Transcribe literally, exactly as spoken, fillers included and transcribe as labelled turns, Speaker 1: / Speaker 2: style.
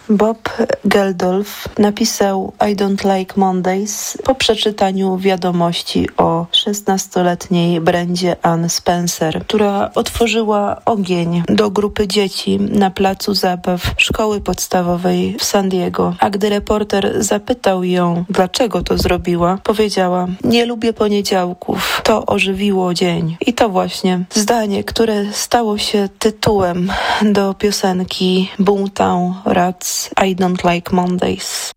Speaker 1: Bob Geldof napisał I Don't Like Mondays po przeczytaniu wiadomości o szesnastoletniej Brendzie Ann Spencer, która otworzyła ogień do grupy dzieci na placu zabaw szkoły podstawowej w San Diego. A gdy reporter zapytał ją, dlaczego to zrobiła, powiedziała: nie lubię poniedziałków, to ożywiło dzień. I to właśnie zdanie, które stało się tytułem do piosenki Boomtown Rats I Don't Like Mondays.